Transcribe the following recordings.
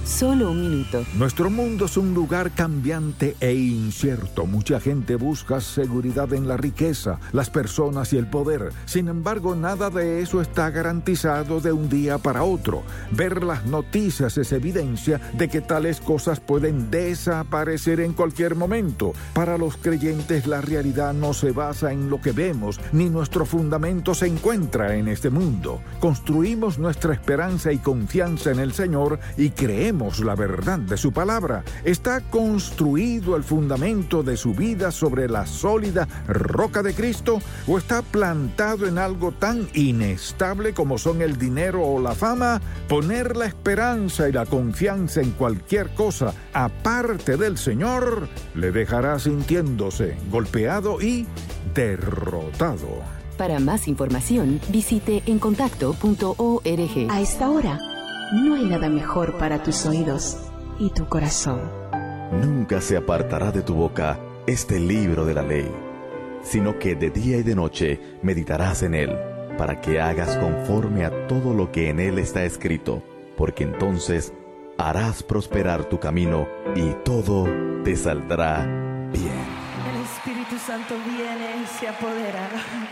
Solo un minuto. Nuestro mundo es un lugar cambiante e incierto. Mucha gente busca seguridad en la riqueza, las personas y el poder. Sin embargo, nada de eso está garantizado de un día para otro. Ver las noticias es evidencia de que tales cosas pueden desaparecer en cualquier momento. Para los creyentes, la realidad no se basa en lo que vemos, ni nuestro fundamento se encuentra en este mundo. Construimos nuestra esperanza y confianza en el Señor y creemos la verdad de su palabra. ¿Está construido el fundamento de su vida sobre la sólida roca de Cristo? ¿O está plantado en algo tan inestable como son el dinero o la fama? Poner la esperanza y la confianza en cualquier cosa aparte del Señor le dejará sintiéndose golpeado y derrotado. Para más información, visite encontacto.org. A esta hora, no hay nada mejor para tus oídos y tu corazón. Nunca se apartará de tu boca este libro de la ley, sino que de día y de noche meditarás en él, para que hagas conforme a todo lo que en él está escrito, porque entonces harás prosperar tu camino y todo te saldrá bien. El Espíritu Santo viene y se apodera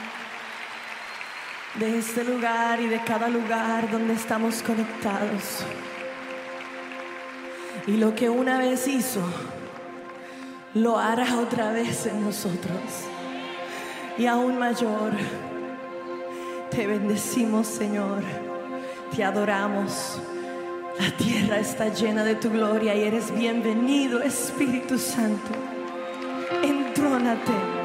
de este lugar y de cada lugar donde estamos conectados. Y lo que una vez hizo, lo hará otra vez en nosotros. Y aún mayor. Te bendecimos, Señor. Te adoramos. La tierra está llena de tu gloria y eres bienvenido, Espíritu Santo. Entrónate.